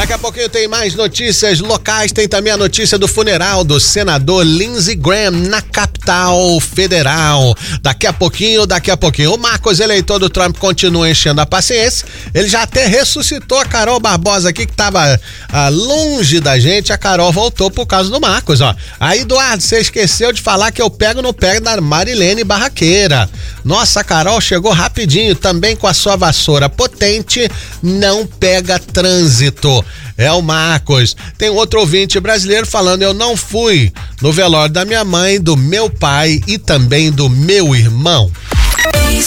Daqui a pouquinho tem mais notícias locais, tem também a notícia do funeral do senador Lindsey Graham na capital federal. Daqui a pouquinho. O Marcos, eleitor do Trump, continua enchendo a paciência. Ele já até ressuscitou a Carol Barbosa aqui, que tava longe da gente. A Carol voltou por causa do Marcos, ó. Aí, Eduardo, você esqueceu de falar que eu pego no pé da Marilene Barraqueira. Nossa, a Carol chegou rapidinho, também com a sua vassoura potente, não pega trânsito. É o Marcos. Tem outro ouvinte brasileiro falando: eu não fui no velório da minha mãe, do meu pai e também do meu irmão.